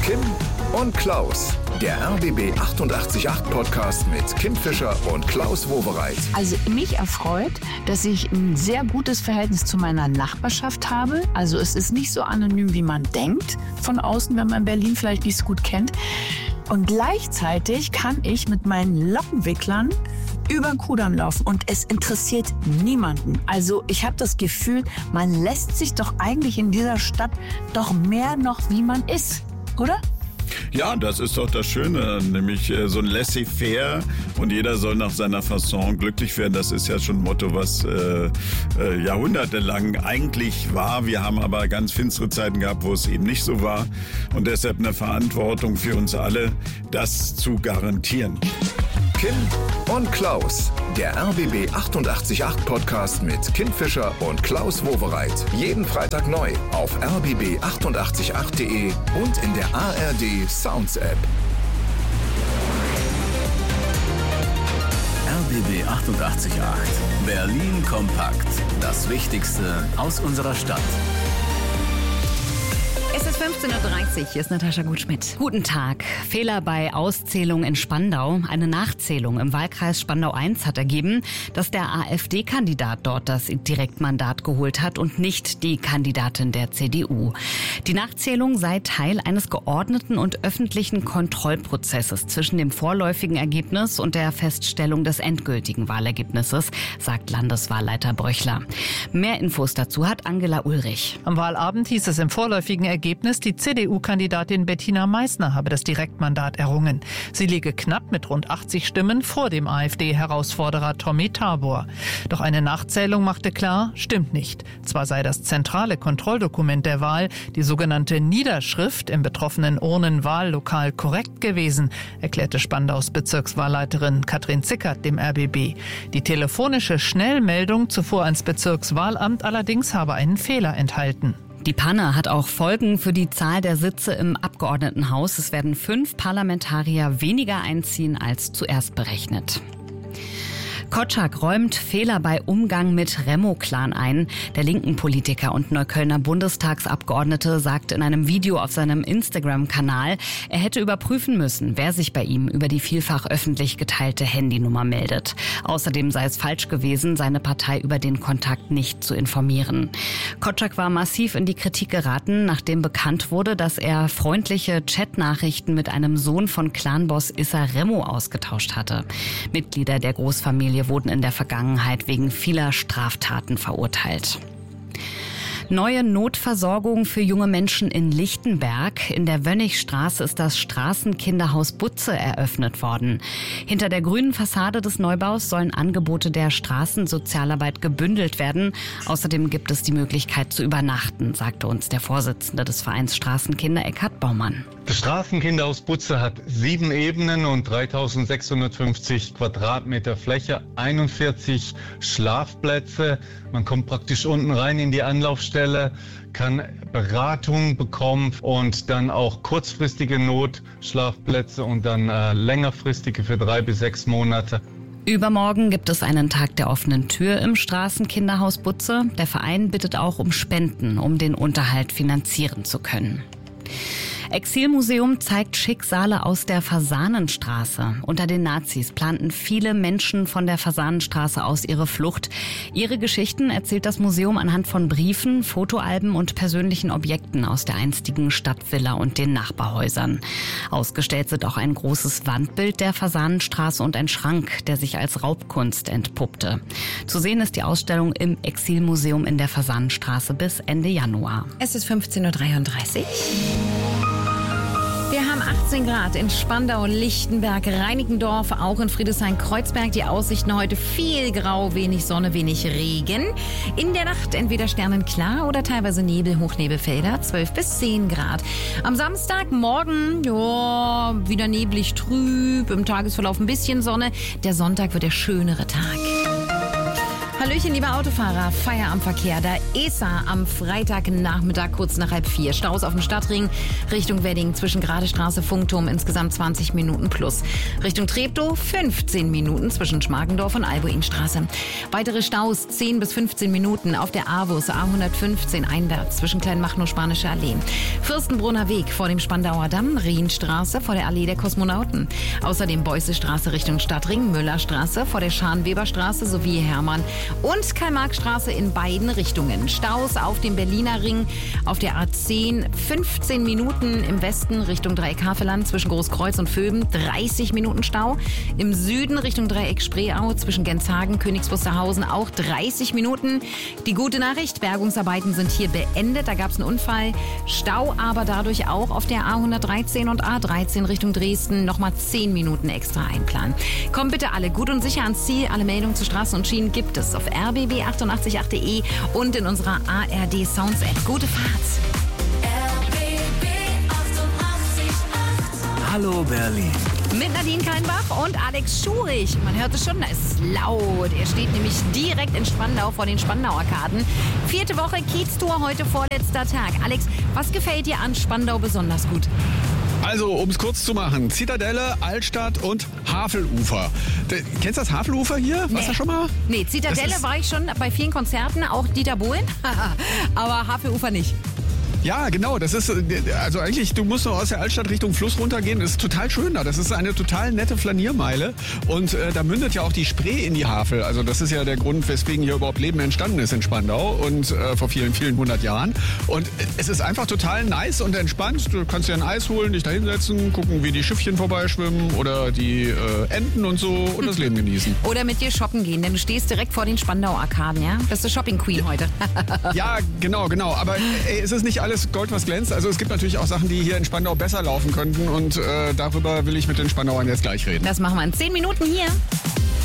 Kim und Klaus, der RBB 888 Podcast mit Kim Fischer und Klaus Wowereit. Also mich erfreut, dass ich ein sehr gutes Verhältnis zu meiner Nachbarschaft habe. Also es ist nicht so anonym, wie man denkt von außen, wenn man Berlin vielleicht nicht so gut kennt. Und gleichzeitig kann ich mit meinen Lockenwicklern über den Kudamm laufen und es interessiert niemanden. Also ich habe das Gefühl, man lässt sich doch eigentlich in dieser Stadt doch mehr noch, wie man ist, oder? Ja, das ist doch das Schöne, nämlich so ein Laissez-faire und jeder soll nach seiner Fasson glücklich werden. Das ist ja schon ein Motto, was jahrhundertelang eigentlich war. Wir haben aber ganz finstere Zeiten gehabt, wo es eben nicht so war und deshalb eine Verantwortung für uns alle, das zu garantieren. Kim und Klaus, der RBB 888 Podcast mit Kim Fischer und Klaus Wowereit. Jeden Freitag neu auf rbb888.de und in der ARD Sounds App. RBB 888, Berlin kompakt. Das Wichtigste aus unserer Stadt. Es ist 15.30 Uhr, hier ist Natascha Gutschmidt. Guten Tag. Fehler bei Auszählung in Spandau. Eine Nachzählung im Wahlkreis Spandau I hat ergeben, dass der AfD-Kandidat dort das Direktmandat geholt hat und nicht die Kandidatin der CDU. Die Nachzählung sei Teil eines geordneten und öffentlichen Kontrollprozesses zwischen dem vorläufigen Ergebnis und der Feststellung des endgültigen Wahlergebnisses, sagt Landeswahlleiter Bröchler. Mehr Infos dazu hat Angela Ulrich. Am Wahlabend hieß es im vorläufigen Ergebnis, die CDU-Kandidatin Bettina Meissner habe das Direktmandat errungen. Sie liege knapp mit rund 80 Stimmen vor dem AfD-Herausforderer Tommy Tabor. Doch eine Nachzählung machte klar, stimmt nicht. Zwar sei das zentrale Kontrolldokument der Wahl, die sogenannte Niederschrift im betroffenen Urnenwahllokal korrekt gewesen, erklärte Spandaus Bezirkswahlleiterin Katrin Zickert dem RBB. Die telefonische Schnellmeldung zuvor ans Bezirkswahlamt allerdings habe einen Fehler enthalten. Die Panne hat auch Folgen für die Zahl der Sitze im Abgeordnetenhaus. Es werden 5 Parlamentarier weniger einziehen als zuerst berechnet. Kotschak räumt Fehler bei Umgang mit Remo-Clan ein. Der linken Politiker und Neuköllner Bundestagsabgeordnete sagt in einem Video auf seinem Instagram-Kanal, er hätte überprüfen müssen, wer sich bei ihm über die vielfach öffentlich geteilte Handynummer meldet. Außerdem sei es falsch gewesen, seine Partei über den Kontakt nicht zu informieren. Kotschak war massiv in die Kritik geraten, nachdem bekannt wurde, dass er freundliche Chatnachrichten mit einem Sohn von Clanboss Issa Remo ausgetauscht hatte. Mitglieder der Großfamilie wurden in der Vergangenheit wegen vieler Straftaten verurteilt. Neue Notversorgung für junge Menschen in Lichtenberg. In der Wönnigstraße ist das Straßenkinderhaus Butze eröffnet worden. Hinter der grünen Fassade des Neubaus sollen Angebote der Straßensozialarbeit gebündelt werden. Außerdem gibt es die Möglichkeit zu übernachten, sagte uns der Vorsitzende des Vereins Straßenkinder Eckhard Baumann. Das Straßenkinderhaus Butze hat 7 Ebenen und 3650 Quadratmeter Fläche, 41 Schlafplätze. Man kommt praktisch unten rein in die Anlaufstelle, kann Beratung bekommen und dann auch kurzfristige Notschlafplätze und dann längerfristige für 3 bis 6 Monate. Übermorgen gibt es einen Tag der offenen Tür im Straßenkinderhaus Butze. Der Verein bittet auch um Spenden, um den Unterhalt finanzieren zu können. Exilmuseum zeigt Schicksale aus der Fasanenstraße. Unter den Nazis planten viele Menschen von der Fasanenstraße aus ihre Flucht. Ihre Geschichten erzählt das Museum anhand von Briefen, Fotoalben und persönlichen Objekten aus der einstigen Stadtvilla und den Nachbarhäusern. Ausgestellt sind auch ein großes Wandbild der Fasanenstraße und ein Schrank, der sich als Raubkunst entpuppte. Zu sehen ist die Ausstellung im Exilmuseum in der Fasanenstraße bis Ende Januar. Es ist 15.33 Uhr. Wir haben 18 Grad in Spandau, Lichtenberg, Reinickendorf, auch in Friedrichshain-Kreuzberg. Die Aussichten heute viel Grau, wenig Sonne, wenig Regen. In der Nacht entweder sternenklar oder teilweise Nebel, Hochnebelfelder, 12 bis 10 Grad. Am Samstagmorgen, wieder neblig trüb, im Tagesverlauf ein bisschen Sonne. Der Sonntag wird der schönere Tag. Hallöchen, liebe Autofahrer. Feierabendverkehr. Da ESA am Freitagnachmittag kurz nach 3:30. Staus auf dem Stadtring Richtung Wedding zwischen Gradestraße, Funkturm insgesamt 20 Minuten plus. Richtung Treptow 15 Minuten zwischen Schmargendorf und Albuinstraße. Weitere Staus 10 bis 15 Minuten auf der AWUS A115 einwärts zwischen Kleinmachnow, Spanische Allee. Fürstenbrunner Weg vor dem Spandauer Damm, Rienstraße vor der Allee der Kosmonauten. Außerdem Beussestraße Richtung Stadtring, Müllerstraße vor der Scharnweberstraße sowie Hermann- und Karl-Marx-Straße in beiden Richtungen. Staus auf dem Berliner Ring, auf der A10 15 Minuten im Westen Richtung Dreieck Havelland zwischen Großkreuz und Vöben, 30 Minuten Stau. Im Süden Richtung Dreieck Spreeau zwischen Genshagen, Königs Wusterhausen auch 30 Minuten. Die gute Nachricht, Bergungsarbeiten sind hier beendet, da gab es einen Unfall. Stau aber dadurch auch auf der A113 und A13 Richtung Dresden, nochmal 10 Minuten extra einplanen. Kommt bitte alle gut und sicher ans Ziel. Alle Meldungen zu Straßen und Schienen gibt es auf rbb888.de und in unserer ARD Sounds App. Gute Fahrt! RBB 888. Hallo Berlin. Mit Nadine Kallenbach und Alex Schurich. Man hört es schon, da ist es laut. Er steht nämlich direkt in Spandau vor den Spandau-Arkaden. 4. Woche Kiez-Tour, heute vorletzter Tag. Alex, was gefällt dir an Spandau besonders gut? Also, um es kurz zu machen, Zitadelle, Altstadt und Havelufer. Kennst du das Havelufer hier? Warst du schon mal? Nee, Zitadelle war ich schon bei vielen Konzerten, auch Dieter Bohlen, aber Havelufer nicht. Ja, genau. Das ist, also eigentlich, du musst nur aus der Altstadt Richtung Fluss runtergehen. Das ist total schön da. Das ist eine total nette Flaniermeile. Und da mündet ja auch die Spree in die Havel. Also das ist ja der Grund, weswegen hier überhaupt Leben entstanden ist in Spandau und vor vielen, vielen 100 Jahren. Und es ist einfach total nice und entspannt. Du kannst dir ein Eis holen, dich da hinsetzen, gucken, wie die Schiffchen vorbeischwimmen oder die Enten und so und das Leben genießen. Oder mit dir shoppen gehen, denn du stehst direkt vor den Spandau-Arkaden, ja? Das ist Shopping Queen heute. Ja, genau. Aber es ist nicht alles Gold, was glänzt. Also es gibt natürlich auch Sachen, die hier in Spandau besser laufen könnten und darüber will ich mit den Spandauern jetzt gleich reden. Das machen wir in 10 Minuten hier.